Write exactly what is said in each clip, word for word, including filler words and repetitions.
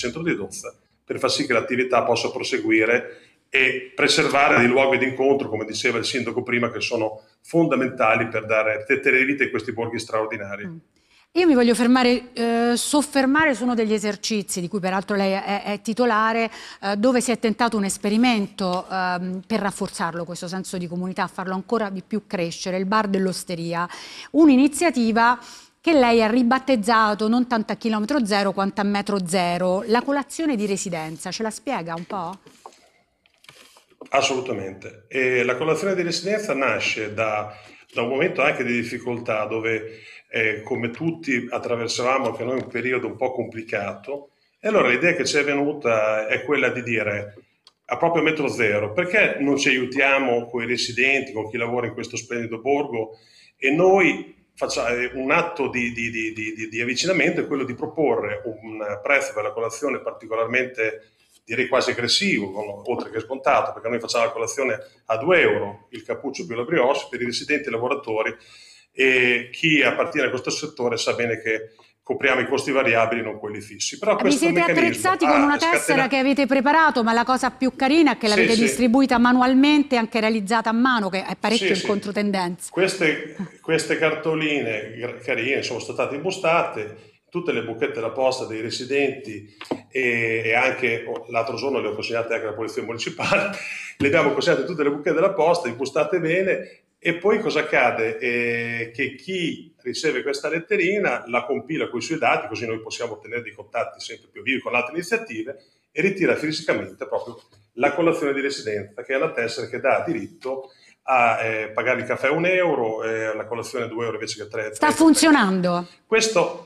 centro di Dozza, per far sì che l'attività possa proseguire e preservare dei luoghi di incontro, come diceva il sindaco prima, che sono fondamentali per dare per tenere vita in questi borghi straordinari. Mm. Io mi voglio fermare, eh, soffermare su uno degli esercizi di cui peraltro lei è, è titolare, eh, dove si è tentato un esperimento eh, per rafforzarlo, questo senso di comunità, farlo ancora di più crescere, il bar dell'Osteria, un'iniziativa che lei ha ribattezzato non tanto a chilometro zero quanto a metro zero, la colazione di residenza. Ce la spiega un po'? Assolutamente. E la colazione di residenza nasce da, da un momento anche di difficoltà dove, eh, come tutti, attraversavamo anche noi un periodo un po' complicato. E allora l'idea che ci è venuta è quella di dire a proprio metro zero, perché non ci aiutiamo con i residenti, con chi lavora in questo splendido borgo, e noi facciamo un atto di, di, di, di, di avvicinamento, è quello di proporre un prezzo per la colazione particolarmente, direi quasi aggressivo, oltre che scontato, perché noi facciamo la colazione a due euro, il cappuccio più la brioche, per i residenti e i lavoratori, e chi appartiene a questo settore sa bene che copriamo i costi variabili, non quelli fissi. Però Vi siete attrezzati con una tessera scatenato... che avete preparato, ma la cosa più carina è che l'avete sì, distribuita sì. manualmente, anche realizzata a mano, che è parecchio sì, in controtendenza. Queste, queste cartoline carine sono state imbustate, tutte le buchette della posta dei residenti e, e anche oh, l'altro giorno le ho consegnate anche alla Polizia Municipale, le abbiamo consegnate tutte le buchette della posta, imbustate bene, e poi cosa accade? Eh, che chi riceve questa letterina la compila con i suoi dati, così noi possiamo ottenere dei contatti sempre più vivi con altre iniziative, e ritira fisicamente proprio la colazione di residenza, che è una tessera che dà diritto a eh, pagare il caffè un euro, eh, la colazione due euro invece che tre. Sta tre, funzionando? tre. Questo...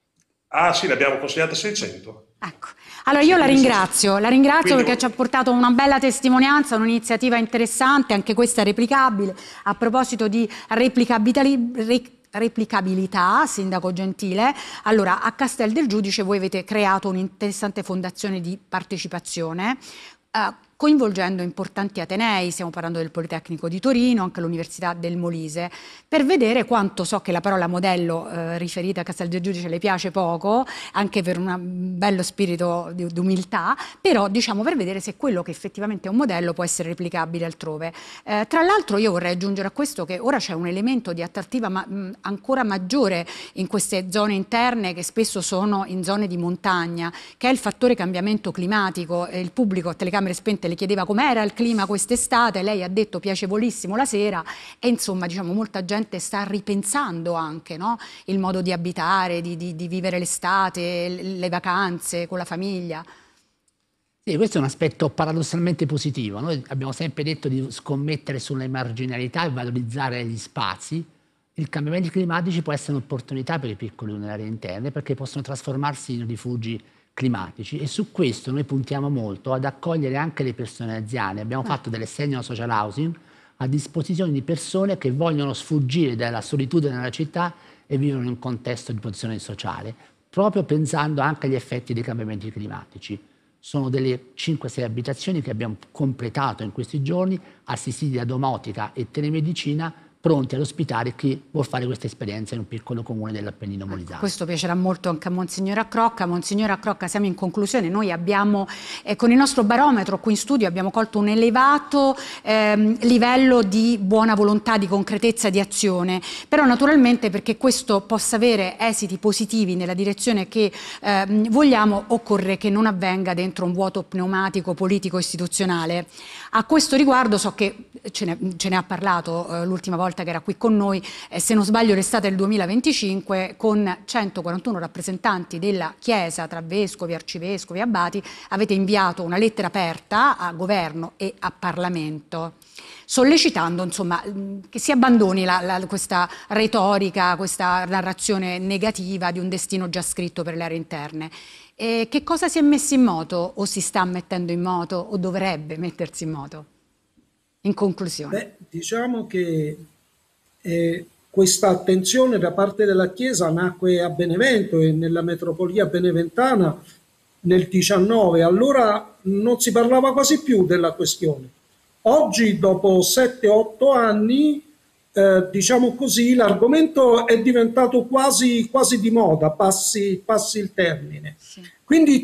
Ah sì, ne abbiamo consegnate seicento. Ecco, allora io la ringrazio, la ringrazio Quindi... perché ci ha portato una bella testimonianza, un'iniziativa interessante, anche questa replicabile. A proposito di replicabilità, replicabilità, Sindaco Gentile, allora a Castel del Giudice voi avete creato un'interessante fondazione di partecipazione, eh, coinvolgendo importanti atenei, stiamo parlando del Politecnico di Torino, anche l'Università del Molise, per vedere quanto, so che la parola modello eh, riferita a Castel del Giudice le piace poco, anche per un bello spirito di, di umiltà, però diciamo per vedere se quello che effettivamente è un modello può essere replicabile altrove. Eh, tra l'altro io vorrei aggiungere a questo che ora c'è un elemento di attrattiva ma, mh, ancora maggiore in queste zone interne, che spesso sono in zone di montagna, che è il fattore cambiamento climatico. Eh, il pubblico a telecamere spente le chiedeva com'era il clima quest'estate, lei ha detto piacevolissimo la sera, e insomma diciamo molta gente sta ripensando anche, no? Il modo di abitare, di, di, di vivere l'estate, le vacanze con la famiglia. Sì, questo è un aspetto paradossalmente positivo. Noi abbiamo sempre detto di scommettere sulle marginalità e valorizzare gli spazi. Il cambiamento climatico può essere un'opportunità per i piccoli nelle aree interne, perché possono trasformarsi in rifugi climatici, e su questo noi puntiamo molto ad accogliere anche le persone anziane. Abbiamo fatto delle senior social housing a disposizione di persone che vogliono sfuggire dalla solitudine nella città e vivere in un contesto di protezione sociale, proprio pensando anche agli effetti dei cambiamenti climatici. Sono delle cinque sei abitazioni che abbiamo completato in questi giorni, assistiti da domotica e telemedicina, pronti ad ospitare chi vuol fare questa esperienza in un piccolo comune dell'Appennino molisano. Ecco, questo piacerà molto anche a Monsignor Accrocca. Monsignor Accrocca, siamo in conclusione. Noi abbiamo, eh, con il nostro barometro qui in studio, abbiamo colto un elevato ehm, livello di buona volontà, di concretezza, di azione, però naturalmente perché questo possa avere esiti positivi nella direzione che ehm, vogliamo, occorre che non avvenga dentro un vuoto pneumatico politico-istituzionale. A questo riguardo so che ce ne, ce ne ha parlato eh, l'ultima volta che era qui con noi, eh, se non sbaglio l'estate del duemilaventicinque, con centoquarantuno rappresentanti della Chiesa, tra vescovi, arcivescovi, abbati, avete inviato una lettera aperta a governo e a Parlamento, sollecitando insomma che si abbandoni la, la, questa retorica, questa narrazione negativa di un destino già scritto per le aree interne. E che cosa si è messo in moto, o si sta mettendo in moto, o dovrebbe mettersi in moto? In conclusione. Beh, diciamo che eh, questa attenzione da parte della Chiesa nacque a Benevento e nella metropolia beneventana nel diciannove, allora non si parlava quasi più della questione. Oggi, dopo sette otto anni, eh, diciamo così, l'argomento è diventato quasi, quasi di moda, passi, passi il termine. Sì. Quindi